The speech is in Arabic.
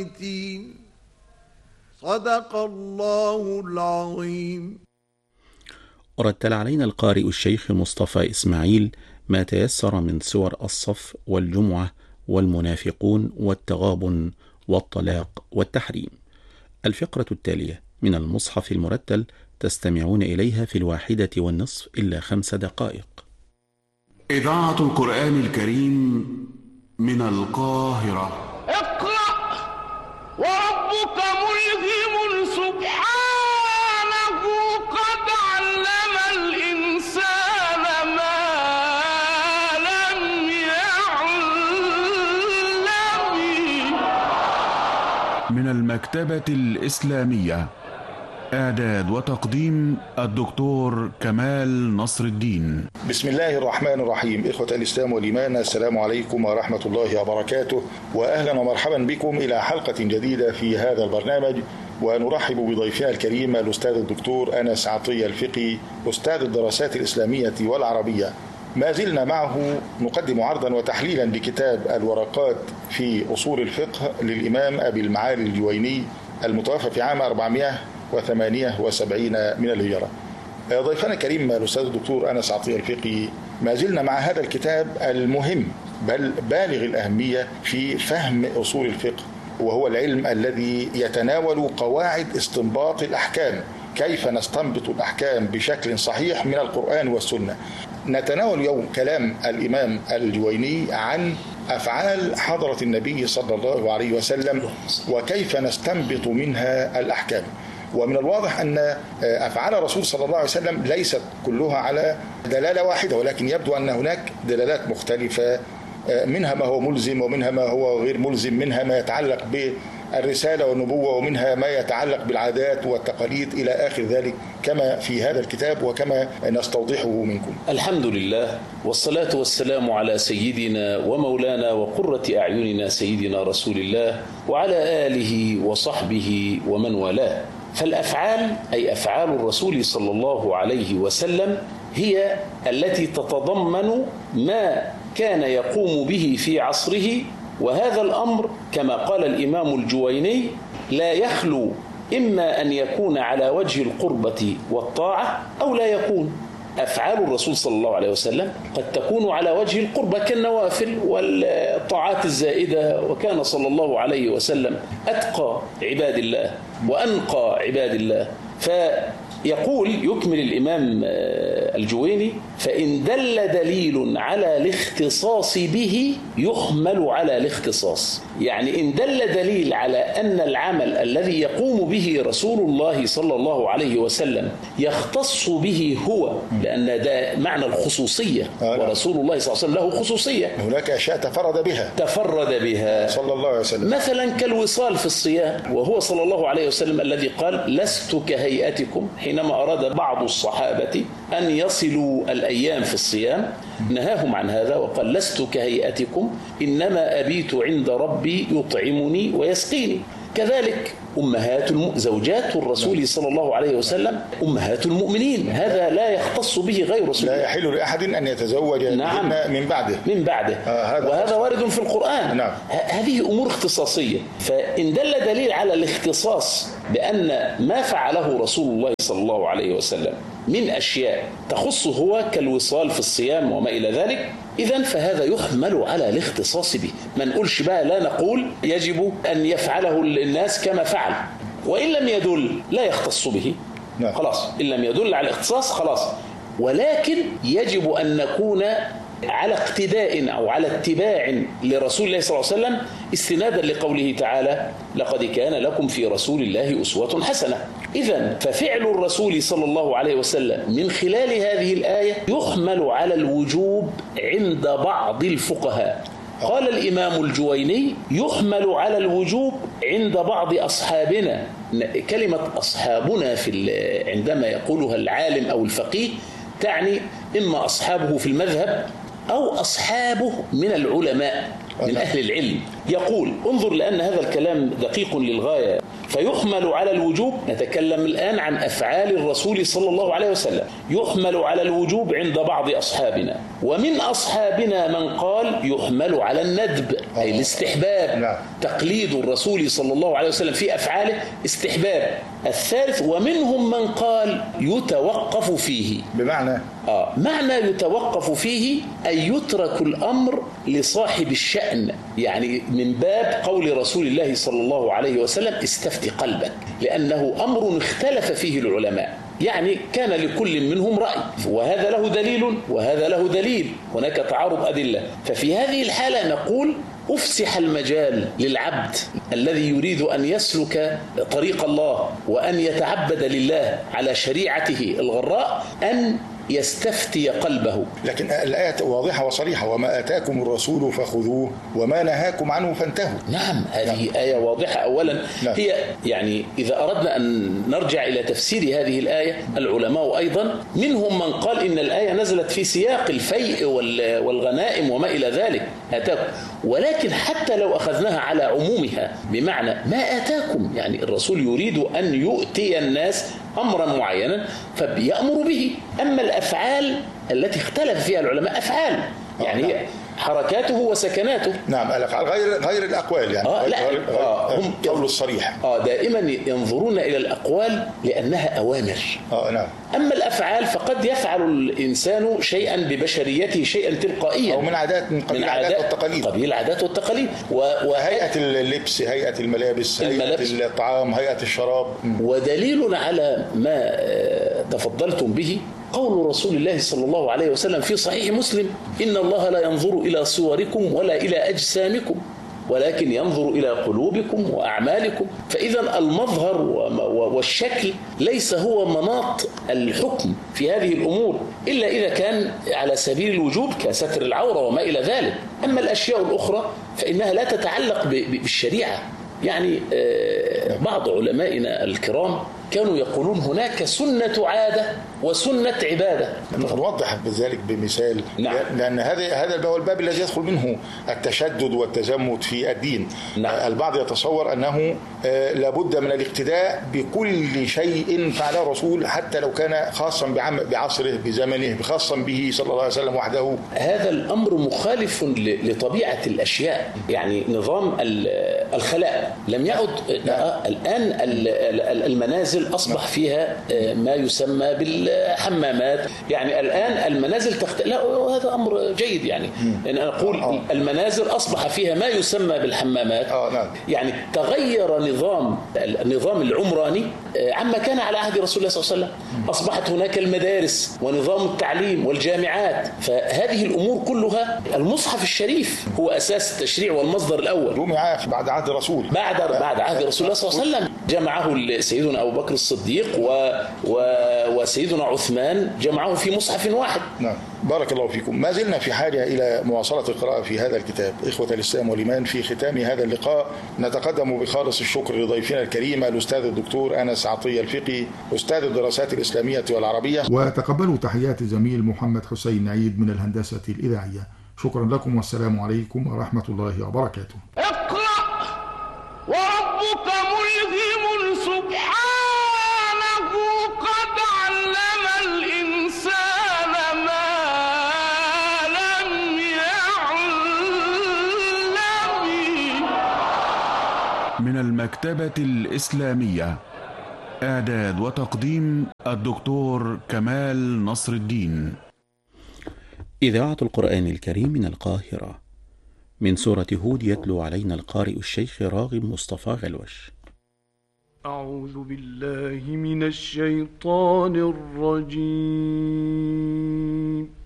صدق الله العظيم. ورتل علينا القارئ الشيخ مصطفى إسماعيل ما تيسر من سور الصف والجمعة والمنافقون والتغابن والطلاق والتحريم. الفقرة التالية من المصحف المرتل تستمعون إليها في 1:05 دقائق. إذاعة القرآن الكريم من القاهرة. اقرأ وربك ملهم سبحانه قد علم الإنسان ما لم يعلم. من المكتبة الإسلامية، إعداد وتقديم الدكتور كمال نصر الدين. بسم الله الرحمن الرحيم. إخوة الإسلام والإيمان، السلام عليكم ورحمة الله وبركاته، وأهلا ومرحبا بكم إلى حلقة جديدة في هذا البرنامج، ونرحب بضيفنا الكريم الأستاذ الدكتور أنس عطية الفقي، أستاذ الدراسات الإسلامية والعربية. ما زلنا معه نقدم عرضا وتحليلا لكتاب الورقات في أصول الفقه للإمام أبي المعالي الجويني المتوفى في عام 478 من الهجرة. ضيفنا الكريم الأستاذ الدكتور أنس عطية الفقي، ما زلنا مع هذا الكتاب المهم بل بالغ الأهمية في فهم أصول الفقه، وهو العلم الذي يتناول قواعد استنباط الأحكام، كيف نستنبط الأحكام بشكل صحيح من القرآن والسنة. نتناول اليوم كلام الإمام الجويني عن أفعال حضرة النبي صلى الله عليه وسلم وكيف نستنبط منها الأحكام. ومن الواضح أن أفعال الرسول صلى الله عليه وسلم ليست كلها على دلالة واحدة، ولكن يبدو أن هناك دلالات مختلفة، منها ما هو ملزم ومنها ما هو غير ملزم، منها ما يتعلق بالرسالة والنبوة ومنها ما يتعلق بالعادات والتقاليد إلى آخر ذلك، كما في هذا الكتاب وكما نستوضحه منكم. الحمد لله، والصلاة والسلام على سيدنا ومولانا وقرة أعيننا سيدنا رسول الله وعلى آله وصحبه ومن والاه. فالأفعال أي أفعال الرسول صلى الله عليه وسلم هي التي تتضمن ما كان يقوم به في عصره، وهذا الأمر كما قال الإمام الجويني لا يخلو إما أن يكون على وجه القربة والطاعة أو لا يكون. أفعال الرسول صلى الله عليه وسلم قد تكون على وجه القربة كالنوافل والطاعات الزائدة، وكان صلى الله عليه وسلم أتقى عباد الله وأنقى عباد الله. فيقول يكمل الإمام الجويني: فإن دل دليل على الاختصاص به يحمل على الاختصاص. يعني إن دل دليل على أن العمل الذي يقوم به رسول الله صلى الله عليه وسلم يختص به هو، لأن ده معنى الخصوصية، ورسول الله صلى الله عليه وسلم له خصوصية، هناك أشياء تفرد بها صلى الله عليه وسلم، مثلا كالوصال في الصيام، وهو صلى الله عليه وسلم الذي قال: لست كهيئتكم، حينما أراد بعض الصحابة أن يصلوا الأيام في الصيام نهاهم عن هذا وقال: لست كهيئتكم إنما أبيت عند ربي يطعمني ويسقيني. كذلك أمهات زوجات الرسول صلى الله عليه وسلم أمهات المؤمنين، هذا لا يختص به غير رسول الله، لا يحل لأحد أن يتزوج من بعده وهذا وارد في القرآن. هذه أمور اختصاصية. فإن دل دليل على الاختصاص بأن ما فعله رسول الله صلى الله عليه وسلم من أشياء تخص هو كالوصال في الصيام وما إلى ذلك، إذن فهذا يحمل على الاختصاص به. ما نقولش بقى، لا نقول يجب أن يفعله الناس كما فعل، وإن لم يدل لا يختص به، خلاص. إن لم يدل على الاختصاص خلاص. ولكن يجب أن نكون على اقتداء أو على اتباع لرسول الله صلى الله عليه وسلم، استنادا لقوله تعالى: لقد كان لكم في رسول الله أسوة حسنة. إذن ففعل الرسول صلى الله عليه وسلم من خلال هذه الآية يحمل على الوجوب عند بعض الفقهاء. قال الإمام الجويني: يحمل على الوجوب عند بعض أصحابنا. كلمة أصحابنا عندما يقولها العالم أو الفقيه تعني إما أصحابه في المذهب أو أصحابه من العلماء من أهل العلم. يقول: انظر، لأن هذا الكلام دقيق للغاية، فيحمل على الوجوب. نتكلم الآن عن أفعال الرسول صلى الله عليه وسلم. يحمل على الوجوب عند بعض أصحابنا، ومن أصحابنا من قال يحمل على الندب أي الاستحباب. تقليد الرسول صلى الله عليه وسلم في أفعاله استحباب. الثالث ومنهم من قال يتوقف فيه. بمعنى معنى يتوقف فيه أن يترك الأمر لصاحب الشأن، يعني من باب قول رسول الله صلى الله عليه وسلم استفتي قلبك، لأنه أمر اختلف فيه العلماء، يعني كان لكل منهم رأي، وهذا له دليل وهذا له دليل، هناك تعارض أدلة. ففي هذه الحالة نقول أفسح المجال للعبد الذي يريد أن يسلك طريق الله وأن يتعبد لله على شريعته الغراء أن يستفتي قلبه. لكن الآية واضحة وصريحة: وما آتاكم الرسول فخذوه وما نهاكم عنه فانتهوا. نعم، هذه آية واضحة. أولا هي يعني إذا أردنا أن نرجع إلى تفسير هذه الآية، العلماء أيضا منهم من قال إن الآية نزلت في سياق الفيء والغنائم وما إلى ذلك آتاكم، ولكن حتى لو أخذناها على عمومها بمعنى ما آتاكم، يعني الرسول يريد أن يؤتي الناس أمرا معينا فبيأمر به. أما الأفعال التي اختلف فيها العلماء أفعال يعني حركاته وسكناته. نعم، الأفعال غير الأقوال، يعني هم قول الصريح. دائما ينظرون إلى الأقوال لأنها أوامر. نعم. أما الأفعال فقد يفعل الإنسان شيئا ببشريته، شيئا تلقائيا، أو من قبيل العادات والتقاليد، قبيل العادات والتقاليد، وهيئة اللبس، هيئة الملابس، هيئة الطعام، هيئة الشراب. ودليل على ما تفضلتم به قول رسول الله صلى الله عليه وسلم في صحيح مسلم: إن الله لا ينظر إلى صوركم ولا إلى أجسامكم ولكن ينظر إلى قلوبكم وأعمالكم. فإذا المظهر والشكل ليس هو مناط الحكم في هذه الأمور إلا إذا كان على سبيل الوجوب كستر العورة وما إلى ذلك. أما الأشياء الأخرى فإنها لا تتعلق بالشريعة. يعني بعض علمائنا الكرام كانوا يقولون هناك سنة عادة وسنة عبادة. نوضح بذلك بمثال. نعم. لأن هذا هو الباب الذي يدخل منه التشدد والتزمت في الدين. نعم. البعض يتصور أنه لابد من الاقتداء بكل شيء فعله الرسول حتى لو كان خاصا بعصره بزمنه، خاصا به صلى الله عليه وسلم وحده. هذا الأمر مخالف لطبيعة الأشياء. يعني نظام الخلاء لم يعد. الآن المنازل أصبح فيها ما يسمى بالحمامات. يعني الآن المنازل لا، هذا أمر جيد. يعني أن أقول المنازل أصبح فيها ما يسمى بالحمامات. يعني تغير النظام العمراني عما كان على عهد رسول الله صلى الله عليه وسلم. أصبحت هناك المدارس ونظام التعليم والجامعات. فهذه الأمور كلها المصحف الشريف هو أساس التشريع والمصدر الأول. جمع بعد عهد الرسول، بعد عهد رسول الله صلى الله عليه وسلم. جمعه سيدنا أبو بكر الصديق وسيدنا عثمان، جمعه في مصحف واحد. نعم. بارك الله فيكم. ما زلنا في حاجة إلى مواصلة القراءة في هذا الكتاب. إخوة الإسلام والإيمان، في ختام هذا اللقاء نتقدم بخالص الشكر لضيفنا الكريم الأستاذ الدكتور أنس عطية الفقي، أستاذ الدراسات الإسلامية والعربية. وتقبلوا تحيات زميل محمد حسين عيد من الهندسة الإذاعية. شكرا لكم والسلام عليكم ورحمة الله وبركاته. اقرأ وربك ملهم سبحانه قد علم الإنسان ما لم يعلم. من المكتبة الإسلامية، إعداد وتقديم الدكتور كمال نصر الدين. إذاعة القرآن الكريم من القاهرة. من سورة هود يتلو علينا القارئ الشيخ راغب مصطفى غلوش. أعوذ بالله من الشيطان الرجيم.